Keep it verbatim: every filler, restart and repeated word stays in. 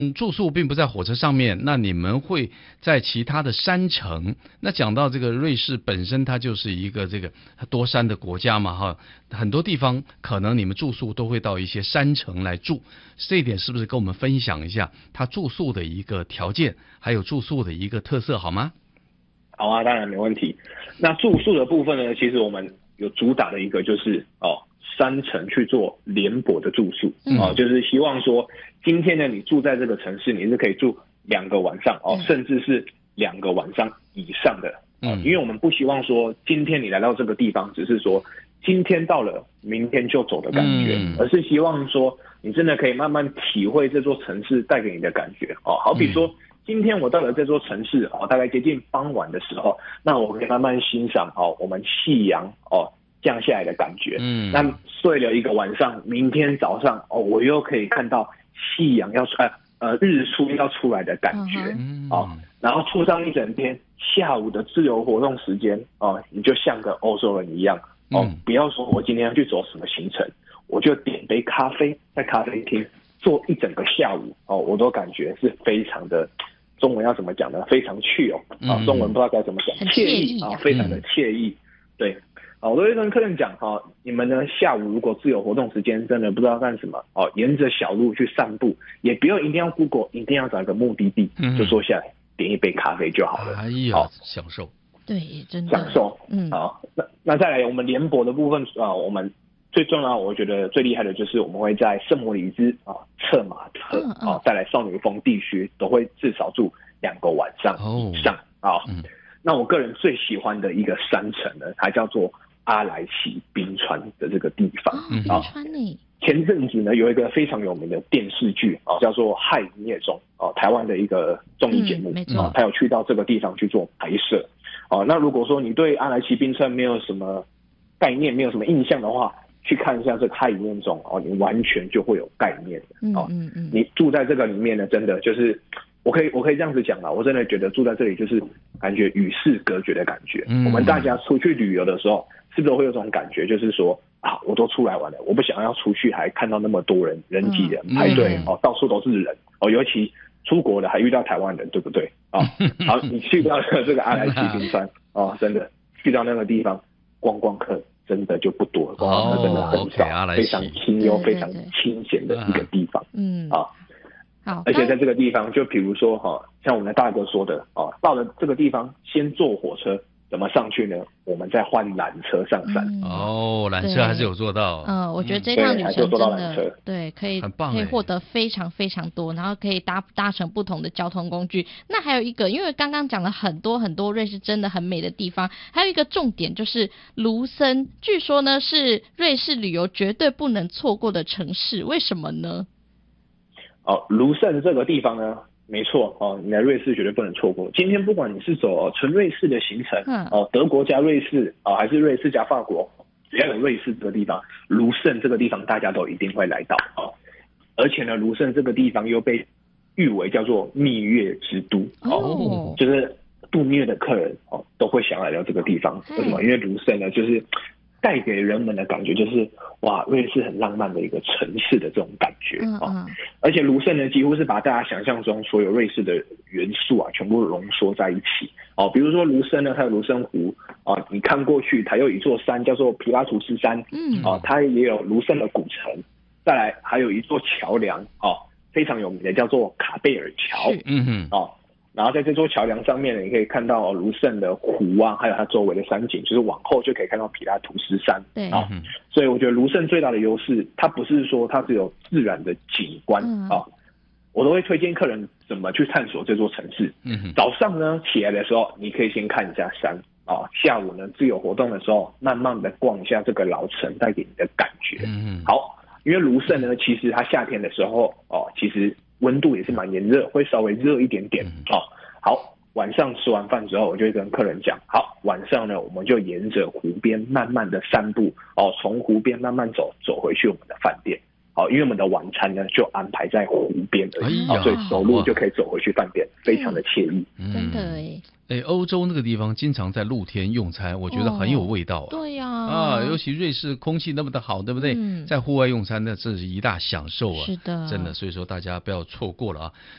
嗯，住宿并不在火车上面，那你们会在其他的山城。那讲到这个瑞士本身，它就是一个这个多山的国家嘛，哈，很多地方可能你们住宿都会到一些山城来住，这一点是不是跟我们分享一下它住宿的一个条件，还有住宿的一个特色，好吗？ 好啊，当然没问题。那住宿的部分呢，其实我们有主打的一个就是哦，山城去做联泊的住宿、嗯、哦，就是希望说今天呢你住在这个城市，你是可以住两个晚上哦，嗯、甚至是两个晚上以上的。哦、嗯，因为我们不希望说今天你来到这个地方，只是说今天到了，明天就走的感觉，嗯、而是希望说你真的可以慢慢体会这座城市带给你的感觉哦。好比说。嗯今天我到了这座城市哦，大概接近傍晚的时候，那我可以慢慢欣赏哦，我们夕阳哦降下来的感觉。嗯，那睡了一个晚上，明天早上哦，我又可以看到夕阳要出呃呃日出要出来的感觉。嗯，哦，然后住上一整天，下午的自由活动时间哦，你就像个欧洲人一样哦，嗯、不要说我今天要去走什么行程，我就点杯咖啡在咖啡厅坐一整个下午哦，我都感觉是非常的。中文要怎么讲呢？非常趣哦，啊，中文不知道该怎么讲，惬意啊，非常的惬意。对，啊，我都会跟客人讲哈，你们呢下午如果自由活动时间真的不知道干什么哦，沿着小路去散步，也不用一定要 Google， 一定要找一个目的地，嗯、就坐下来点一杯咖啡就好了。 哎呀，好，享受。 对，真的享受。嗯，好，那那再来我们联泊的部分啊，我们。最重要，我觉得最厉害的就是我们会在圣莫里兹啊、策马特啊，再来少女峰地区都会至少住两个晚上以上啊、哦嗯。那我个人最喜欢的一个山城呢，它叫做阿莱奇冰川的这个地方啊。冰川呢，前阵子呢有一个非常有名的电视剧啊，叫做《害以灭种》啊，台湾的一个综艺节目啊，他有去到这个地方去做拍摄啊。那如果说你对阿莱奇冰川没有什么概念，没有什么印象的话，去看一下这个害以灭种哦，你完全就会有概念的哦。嗯嗯嗯，你住在这个里面呢，真的就是我可以我可以这样子讲啦，我真的觉得住在这里就是感觉与世隔绝的感觉。嗯、我们大家出去旅游的时候，是不是会有种感觉，就是说啊，我都出来玩了，我不想要出去还看到那么多人人挤人排队、嗯、哦，到处都是人哦，尤其出国的还遇到台湾人，对不对啊？好，你去到这个阿莱奇冰川哦，真的去到那个地方，观光客。真的就不多，观光客真的很少， oh, okay, 非常清幽、非常清闲的一个地方。嗯，啊，好，而且在这个地方，就比如说哈，像我们的大哥说的啊，到了这个地方，先坐火车，怎么上去呢？我们再换缆车上山。 嗯、哦，缆车还是有做到。 嗯，我觉得这趟旅程真的对，可以可以获得非常非常多，然后可以搭搭乘不同的交通工具。那还有一个，因为刚刚讲了很多很多瑞士真的很美的地方，还有一个重点就是卢森，据说呢是瑞士旅游绝对不能错过的城市，为什么呢？ 哦，卢森这个地方呢？没错哦，你来瑞士绝对不能错过。今天不管你是走纯瑞士的行程，嗯、哦，德国加瑞士啊、哦，还是瑞士加法国，只要有瑞士这个地方，卢森这个地方大家都一定会来到哦。而且呢，卢森这个地方又被誉为叫做蜜月之都哦，哦就是度蜜月的客人哦都会想来到这个地方。为什么？因为卢森呢，就是带给人们的感觉就是哇，瑞士很浪漫的一个城市的这种感觉啊、嗯嗯哦。而且卢森呢，几乎是把大家想象中所有瑞士的元素啊，全部浓缩在一起哦。比如说卢森呢，它有卢森湖啊、哦，你看过去，它有一座山叫做皮拉图斯山，嗯啊、哦，它也有卢森的古城。再来还有一座桥梁哦，非常有名的叫做卡贝尔桥，嗯哼哦。然后在这座桥梁上面呢，你可以看到卢森的湖啊，还有它周围的山景，就是往后就可以看到皮拉图斯山。对啊、哦，所以我觉得卢森最大的优势，它不是说它只有自然的景观啊、嗯哦，我都会推荐客人怎么去探索这座城市。嗯，早上呢起来的时候，你可以先看一下山啊、哦，下午呢自由活动的时候，慢慢的逛一下这个老城带给你的感觉。嗯，好，因为卢森呢，其实它夏天的时候哦，其实温度也是蛮炎热，会稍微热一点点哦。好，晚上吃完饭之后，我就会跟客人讲，好，晚上呢，我们就沿着湖边慢慢的散步哦，从湖边慢慢走，走回去我们的饭店。好，因为我们的晚餐呢就安排在湖边而已，哎、所以走路就可以走回去饭店，非常的惬意。 嗯、真的耶。 哎，欧洲那个地方经常在露天用餐，我觉得很有味道啊。 哦、对呀、啊， 啊，尤其瑞士空气那么的好，对不对？嗯、在户外用餐，那这是一大享受啊。 是的， 真的，所以说大家不要错过了啊。